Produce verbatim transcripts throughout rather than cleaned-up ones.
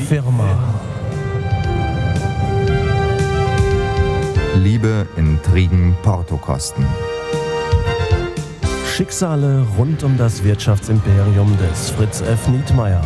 Firma. Liebe, Intrigen, Portokosten. Schicksale rund um das Wirtschaftsimperium des Fritz F. Nietmeyer.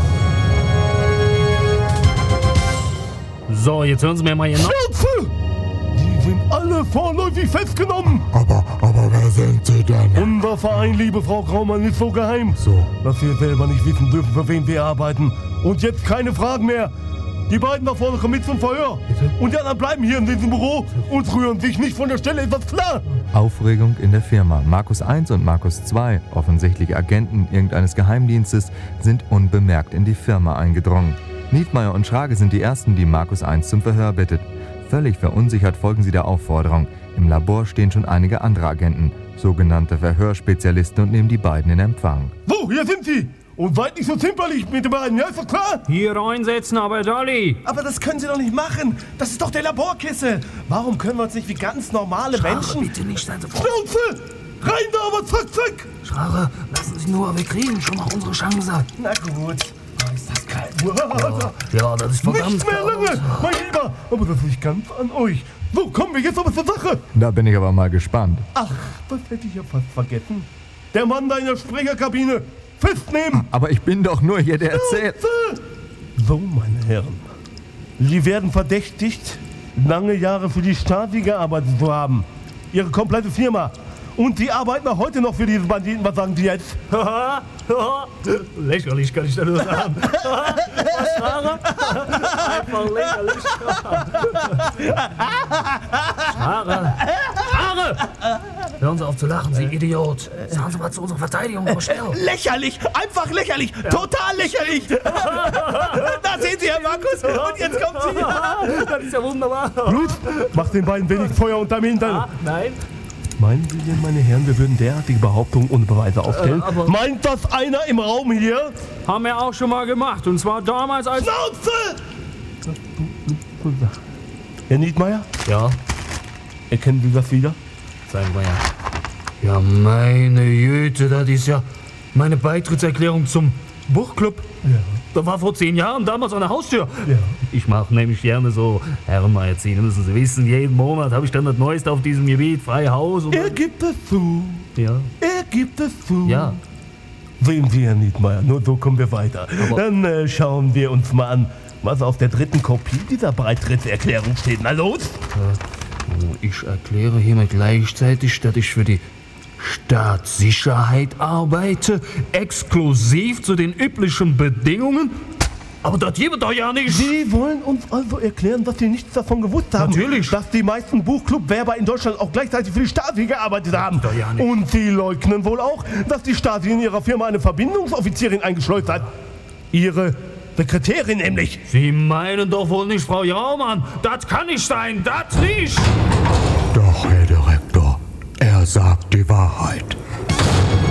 So, jetzt hören Sie mir mal genau. Schnauze! Die sind alle vorläufig festgenommen. Aber, aber wer sind Sie denn? Unser Verein, liebe Frau Graumann, ist so geheim, So. dass wir selber nicht wissen dürfen, für wen wir arbeiten. Und jetzt keine Fragen mehr. Die beiden da vorne kommen mit zum Verhör. Und die anderen bleiben hier in diesem Büro und rühren sich nicht von der Stelle. Ist das klar? Aufregung in der Firma. Markus eins und Markus zwei, offensichtlich Agenten irgendeines Geheimdienstes, sind unbemerkt in die Firma eingedrungen. Nietmeyer und Schrage sind die Ersten, die Markus eins zum Verhör bittet. Völlig verunsichert folgen sie der Aufforderung. Im Labor stehen schon einige andere Agenten, sogenannte Verhörspezialisten, und nehmen die beiden in Empfang. So, hier sind sie. Und seid nicht so zimperlich mit den beiden, ja, ist doch klar? Hier reinsetzen, aber Dolly. Aber das können Sie doch nicht machen. Das ist doch der Laborkessel. Warum können wir uns nicht wie ganz normale Menschen... Bitte nicht sein sofort. Schnauze! Rein da, aber zack, zack! Schrage, lassen Sie nur, wir kriegen schon mal unsere Chance. Na gut. Oh, ist das kalt. Ja, das ist verdammt. Nicht mehr lange, mein Lieber! Aber das liegt ganz an euch. So, kommen wir jetzt aber zur Sache. Da bin ich aber mal gespannt. Ach, das hätte ich ja fast vergessen. Der Mann da in der Sprecherkabine. Festnehmen! Aber ich bin doch nur hier der Erzähler. So, meine Herren. Sie werden verdächtigt, lange Jahre für die Stasi gearbeitet zu haben. Ihre komplette Firma. Und Sie arbeiten auch heute noch für diese Banditen. Was sagen Sie jetzt? Lächerlich, kann ich da nur sagen. Was, Schrage? Einfach lächerlich. Schrage! Schrage! Hören Sie auf zu lachen, Sie Idiot. Sagen Sie mal zu unserer Verteidigung, aber schnell. Lächerlich, einfach lächerlich, total lächerlich. Da sehen Sie, Herr Markus, und jetzt kommt sie. Das ist ja wunderbar. Gut, macht den beiden wenig Feuer unterm Hintern. Ah, nein. Meinen Sie denn, meine Herren, wir würden derartige Behauptungen ohne Beweise aufstellen? Äh, aber- Meint das einer im Raum hier? Haben wir auch schon mal gemacht. Und zwar damals als... Schnauze! Herr Nietmeyer, Ja, erkennen Sie das wieder? sagen wir ja. Ja, meine Güte, das ist ja meine Beitrittserklärung zum Buchclub. Ja. Das war vor zehn Jahren, damals an der Haustür. Ja. Ich mache nämlich gerne so Herrenmagazine, müssen Sie wissen. Jeden Monat habe ich dann das Neueste auf diesem Gebiet, freie Haus und... Er gibt es zu. Ja, Er gibt es zu. ja. Sehen Sie, Herr Nietmeyer, nur so kommen wir weiter. Aber- Dann äh, schauen wir uns mal an, was auf der dritten Kopie dieser Beitrittserklärung steht. Na los! Ich erkläre hiermit gleichzeitig, dass ich für die Staatssicherheit arbeite, exklusiv zu den üblichen Bedingungen. Aber das gibt doch ja nicht. Sie wollen uns also erklären, dass Sie nichts davon gewusst haben. Natürlich. Dass die meisten Buchclub-Werber in Deutschland auch gleichzeitig für die Stasi gearbeitet haben. doch ja nicht. Und Sie leugnen wohl auch, dass die Stasi in ihrer Firma eine Verbindungsoffizierin eingeschleust hat. Ihre Sekretärin nämlich. Sie meinen doch wohl nicht, Frau Jaumann. Das kann nicht sein, das nicht. Doch, Herr Direktor, er sagt die Wahrheit.